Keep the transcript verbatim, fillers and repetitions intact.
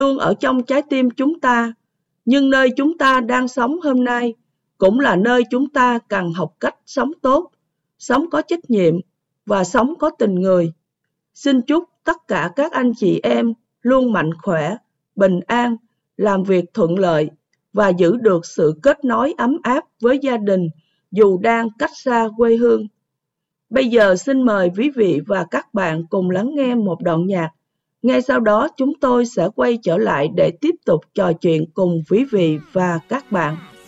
luôn ở trong trái tim chúng ta, nhưng nơi chúng ta đang sống hôm nay cũng là nơi chúng ta cần học cách sống tốt, sống có trách nhiệm và sống có tình người. Xin chúc tất cả các anh chị em luôn mạnh khỏe, bình an, làm việc thuận lợi và giữ được sự kết nối ấm áp với gia đình dù đang cách xa quê hương. Bây giờ xin mời quý vị và các bạn cùng lắng nghe một đoạn nhạc. Ngay sau đó chúng tôi sẽ quay trở lại để tiếp tục trò chuyện cùng quý vị và các bạn.